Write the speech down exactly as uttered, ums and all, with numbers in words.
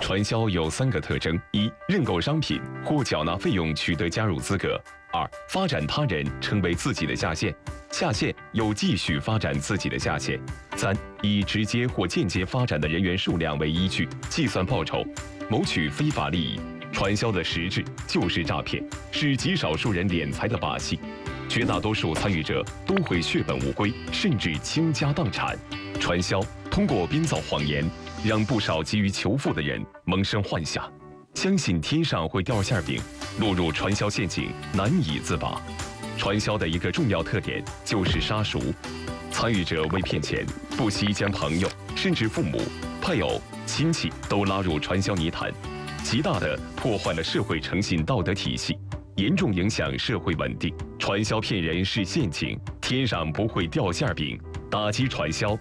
传销有三个特征：一、认购商品或缴纳费用取得加入资格；二、发展他人成为自己的下线，下线又继续发展自己的下线；三、以直接或间接发展的人员数量为依据计算报酬，谋取非法利益。传销的实质就是诈骗，是极少数人敛财的把戏。绝大多数参与者都会血本无归，甚至倾家荡产。传销通过编造谎言，让不少急于求富的人萌生幻想，相信天上会掉馅饼，落入传销陷阱难以自拔。传销的一个重要特点就是杀熟，参与者为骗钱，不惜将朋友甚至父母、配偶、亲戚都拉入传销泥潭，极大地破坏了社会诚信道德体系，严重影响社会稳定。传销骗人是陷阱，天上不会掉馅饼。打击传销